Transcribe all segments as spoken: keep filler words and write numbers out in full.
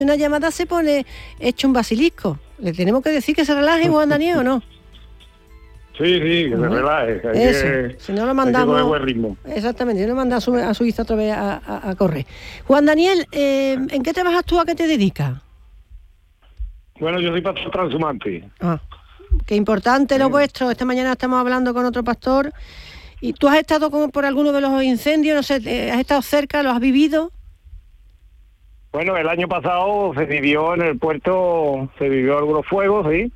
una llamada se pone hecho un basilisco. ¿Le tenemos que decir que se relaje, Juan Daniel, o no? Sí, sí, que uh-huh. se relaje. Hay Eso, que, si no lo mandamos... Hay que buen ritmo. Exactamente, yo lo mando a su, a su hija otra vez a, a, a correr. Juan Daniel, eh, ¿en qué trabajas tú? ¿A qué te dedicas? Bueno, yo soy pastor transhumante. Ah, qué importante lo sí. vuestro. Esta mañana estamos hablando con otro pastor. ¿Y tú has estado como por alguno de los incendios? No sé, ¿has estado cerca? ¿Lo has vivido? Bueno, el año pasado se vivió en el puerto, se vivió algunos fuegos, sí.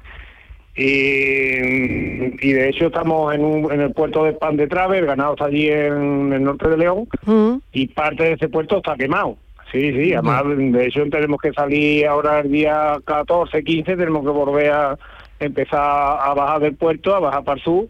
Y, y de hecho estamos en, un, en el puerto de Pan de Trave, el ganado está allí en el norte de León, uh-huh. y parte de ese puerto está quemado. Sí, sí, además uh-huh. de hecho tenemos que salir ahora el día catorce, quince, tenemos que volver a empezar a bajar del puerto, a bajar para el sur,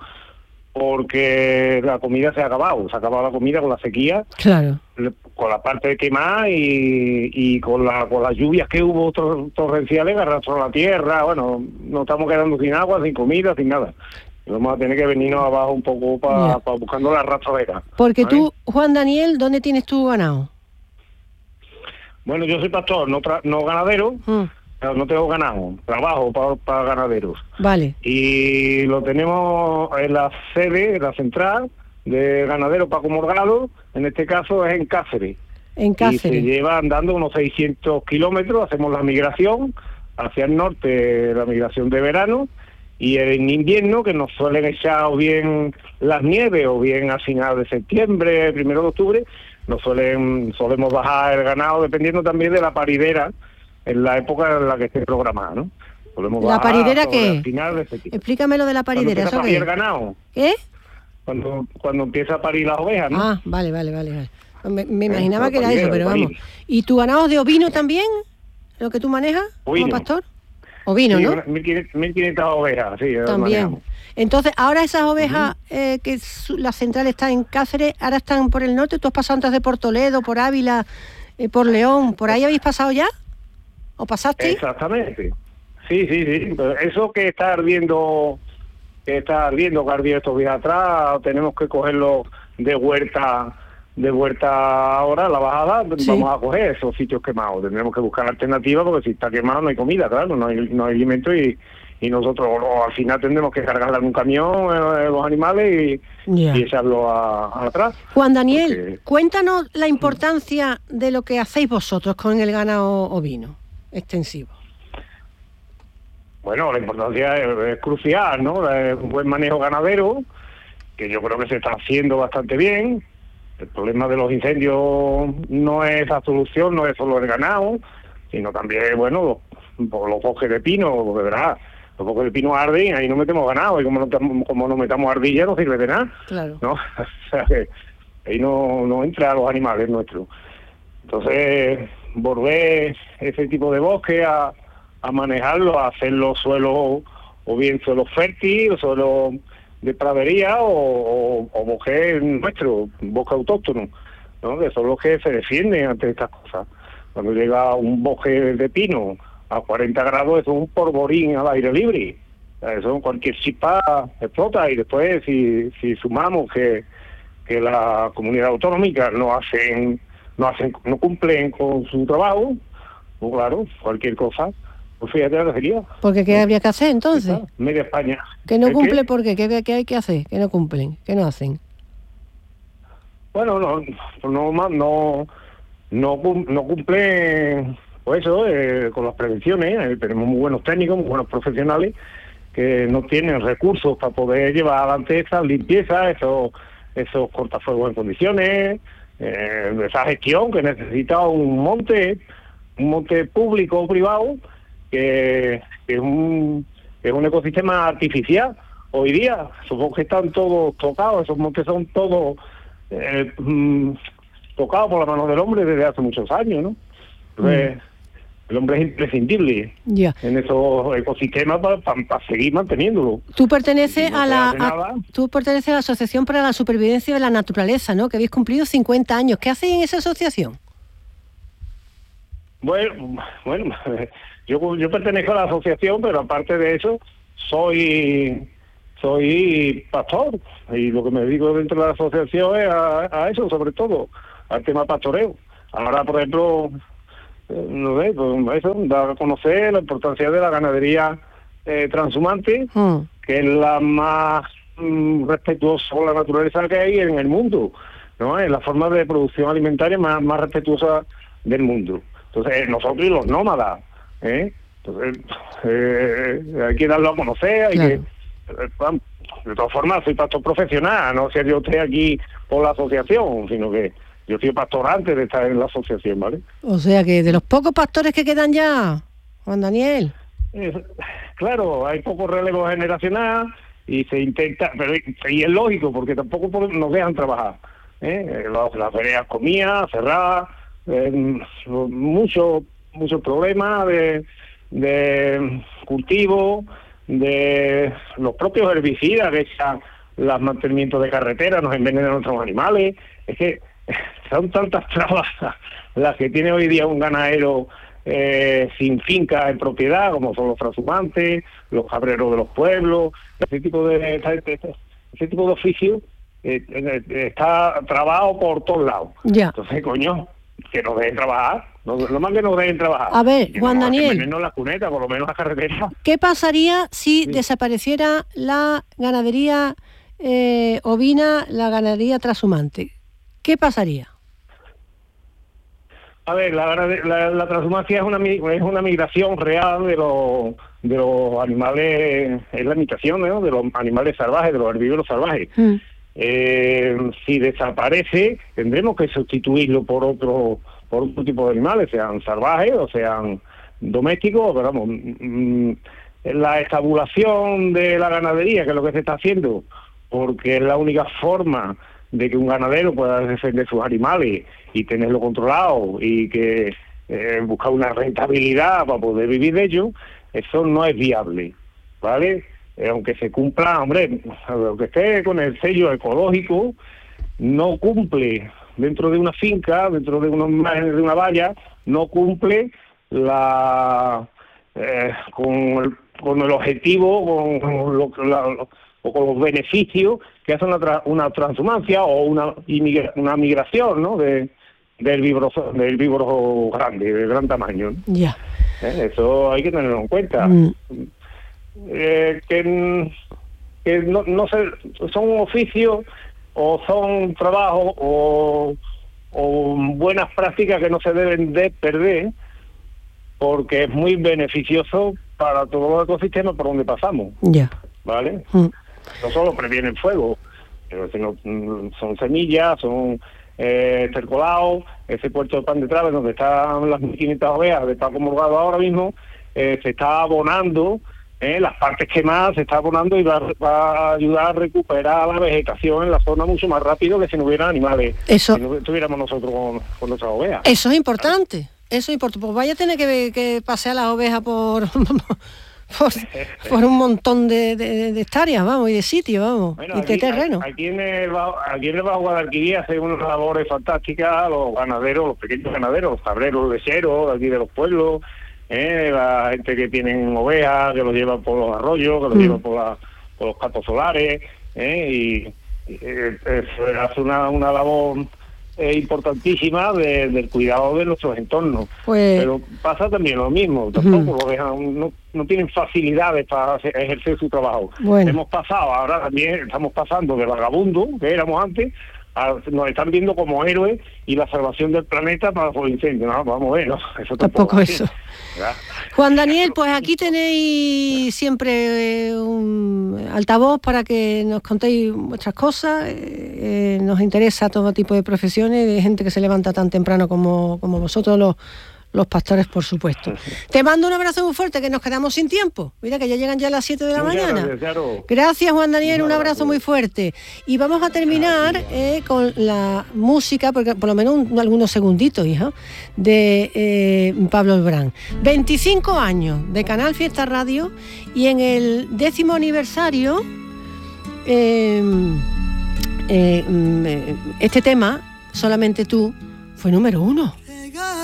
porque la comida se ha acabado, se ha acabado la comida con la sequía, claro, con la parte de quemar y, y con la con las lluvias que hubo tor- torrenciales que arrastró la tierra. Bueno, nos estamos quedando sin agua, sin comida, sin nada. Vamos a tener que venirnos abajo un poco para yeah. pa buscando la arrastradera. Porque ¿vale? Tú, Juan Daniel, ¿dónde tienes tu ganado? Bueno, yo soy pastor, no, tra- no ganadero, mm. no tengo ganado, trabajo para, para ganaderos. Vale. Y lo tenemos en la sede, en la central de ganadero Paco Morgado, en este caso es en Cáceres. En Cáceres. Y se lleva andando unos seiscientos kilómetros, hacemos la migración hacia el norte, la migración de verano, y en invierno, que nos suelen echar o bien las nieves, o bien a final de septiembre, primero de octubre, nos suelen solemos bajar el ganado, dependiendo también de la paridera, en la época en la que esté programada, ¿no? ¿La paridera qué? Explícame lo de la paridera. ¿Eso qué? ¿El ganado? ¿Qué? Cuando cuando empieza a parir las ovejas, ¿no? Ah, vale, vale, vale. vale. Me, me imaginaba eh, que era paridera, eso, pero vamos. ¿Y tu ganado de ovino también? ¿Lo que tú manejas ovino. como pastor? Ovino, sí, ¿no? mil quinientas ovejas, sí. También. Entonces, ahora esas ovejas, uh-huh. eh, que su, la central está en Cáceres, ahora están por el norte. ¿Tú has pasado antes de por Toledo, por Ávila, eh, por León? ¿Por ahí habéis pasado ya? ¿O pasaste? Exactamente. Sí, sí, sí. Pero eso que está ardiendo, que está ardiendo, que ardió estos días atrás, tenemos que cogerlo de vuelta, de vuelta ahora, la bajada, sí. Vamos a coger esos sitios quemados. Tendremos que buscar alternativas porque si está quemado no hay comida, claro, no hay, no hay alimento y, y nosotros o, al final tendremos que cargarle en un camión eh, los animales y, yeah. y echarlo a, a atrás. Juan Daniel, porque... cuéntanos la importancia de lo que hacéis vosotros con el ganado ovino extensivo. Bueno, la importancia es, es crucial, ¿no? Es un buen manejo ganadero, que yo creo que se está haciendo bastante bien. El problema de los incendios no es la solución, no es solo el ganado, sino también, bueno, los, los bosques de pino, de verdad. Los bosques de pino arden, ahí no metemos ganado, y como no, como no metamos ardilla no sirve de nada. Claro. ¿No? O sea que ahí no, no entra a los animales nuestros. Entonces, volver ese tipo de bosque a, a manejarlo, a hacer los suelos, o bien suelos fértiles, suelos de pradería, o, o, o bosque nuestro, bosque autóctono, ¿no? Que son los que se defienden ante estas cosas. Cuando llega un bosque de pino a cuarenta grados, eso es un polvorín al aire libre. O sea, eso cualquier chispa explota, y después si, si sumamos que, que la comunidad autonómica no hacen no hacen no cumplen con su trabajo, pues claro, cualquier cosa, pues fíjate la que sería. Porque ¿qué habría que hacer entonces? Media España. Que no cumple, ¿por qué? ¿Qué, ¿Qué hay que hacer? Que no cumplen, ¿qué no hacen? Bueno, no no no no, no cumplen, pues eso, eh, con las prevenciones. Eh, tenemos muy buenos técnicos, muy buenos profesionales que no tienen recursos para poder llevar adelante esa limpieza, esos, esos cortafuegos en condiciones, eh, esa gestión que necesita un monte, un monte público o privado, que, que es un es un ecosistema artificial. Hoy día, esos bosques están todos tocados, esos montes son todos eh, mm, tocados por la mano del hombre desde hace muchos años, ¿no? Entonces, mm. el hombre es imprescindible yeah. en esos ecosistemas para pa, pa seguir manteniéndolo. Tú perteneces no a la a, tú perteneces a la Asociación para la Supervivencia de la Naturaleza, ¿no? Que habéis cumplido cincuenta años. ¿Qué hacéis en esa asociación? Bueno, bueno, yo yo pertenezco a la asociación, pero aparte de eso soy soy pastor, y lo que me dedico dentro de la asociación es a, a eso, sobre todo al tema pastoreo. Ahora, por ejemplo, eh, no sé, pues eso, dar a conocer la importancia de la ganadería eh, transhumante, mm. que es la más mm, respetuosa con la naturaleza que hay en el mundo, ¿no? Es la forma de producción alimentaria más, más respetuosa del mundo. Entonces, nosotros y los nómadas, ¿eh? Entonces, eh, hay que darlo a conocer, hay claro. que... Eh, de todas formas, soy pastor profesional, no sé yo estoy aquí por la asociación, sino que yo soy pastor antes de estar en la asociación, ¿vale? O sea que de los pocos pastores que quedan ya, Juan Daniel. Eh, claro, hay poco relevo generacional y se intenta, pero y es lógico, porque tampoco nos dejan trabajar, ¿eh? Las, las veredas comidas, cerradas, eh, muchos muchos problemas de, de cultivo, de los propios herbicidas que echan los mantenimientos de carretera, nos envenenan a nuestros animales. Es que son tantas trabas las que tiene hoy día un ganadero eh, sin finca en propiedad, como son los transhumantes, los cabreros de los pueblos, ese tipo de ese, ese tipo de oficio eh, está trabado por todos lados. Ya. Entonces, coño, que nos dejen trabajar, no, lo más que nos dejen trabajar. A ver, Juan no Daniel, no la cuneta, por lo menos la carretera. ¿Qué pasaría si sí. desapareciera la ganadería eh, ovina, la ganadería transhumante? ¿Qué pasaría? A ver, la, la, la transhumancia es una es una migración real de los de los animales, es la migración, ¿no?, de los animales salvajes, de los herbívoros salvajes. Mm. Eh, si desaparece, tendremos que sustituirlo por otro por otro tipo de animales, sean salvajes o sean domésticos, pero vamos, mmm, la estabulación de la ganadería, que es lo que se está haciendo, porque es la única forma de que un ganadero pueda defender sus animales y tenerlo controlado y que eh, buscar una rentabilidad para poder vivir de ello, eso no es viable, ¿vale? Eh, aunque se cumpla, hombre, aunque esté con el sello ecológico, no cumple dentro de una finca, dentro de una, de una valla, no cumple la eh, con, el, con el objetivo, con, con, lo, la, o con los beneficios que hace una, tra, una transhumancia o una, inmigra, una migración, ¿no?, de del víboro, del víboro grande, de gran tamaño, ¿no? Ya. ¿Eh? Eso hay que tenerlo en cuenta. Mm. Eh, que que no, no sé, son oficios o son trabajos o, o buenas prácticas que no se deben de perder, porque es muy beneficioso para todos los ecosistemas por donde pasamos. Ya. ¿Vale? Mm. No solo previenen fuego, pero sino, son semillas, son eh, estercolados, ese puerto de Pan de Traves donde están las mil quinientas ovejas de Paco Morgado ahora mismo, eh, se está abonando, eh, las partes quemadas se está abonando y va, va a ayudar a recuperar la vegetación en la zona mucho más rápido que si no hubieran animales, eso, si no estuviéramos nosotros con, con nuestras ovejas. Eso es importante, eso es importante, pues vaya a tener que, que pasear las ovejas por... Por, por un montón de, de, de hectáreas, vamos, y de sitios, vamos, bueno, y de terreno. Aquí en el aquí en el Bajo Guadalquivir hacen unas labores fantásticas los ganaderos, los pequeños ganaderos, los cabreros lecheros de aquí de los pueblos, eh, la gente que tienen ovejas, que los llevan por los arroyos, que los mm. llevan por, la, por los campos solares, eh, y, y eh, eh, hace una, una labor es importantísima de, del cuidado de nuestros entornos. Pues... pero pasa también lo mismo, tampoco uh-huh. lo dejan, no, no tienen facilidades para hacer, ejercer su trabajo. Bueno. Hemos pasado, ahora también estamos pasando de vagabundo, que éramos antes, a, nos están viendo como héroes y la salvación del planeta para los incendios. No, vamos a ver, no, eso tampoco, tampoco eso. ¿Verdad? Juan Daniel, pues aquí tenéis siempre eh, un altavoz para que nos contéis vuestras cosas. Eh, nos interesa todo tipo de profesiones, de gente que se levanta tan temprano como, como vosotros los, los pastores, por supuesto. Te mando un abrazo muy fuerte, que nos quedamos sin tiempo. Mira que ya llegan ya las siete de la Muchas mañana. Gracias, claro. Gracias, Juan Daniel, un abrazo muy fuerte. Y vamos a terminar eh, con la música, porque por lo menos un, algunos segunditos, hija, de eh, Pablo Alborán. veinticinco años de Canal Fiesta Radio, y en el décimo aniversario eh, eh, este tema, Solamente tú, fue número uno.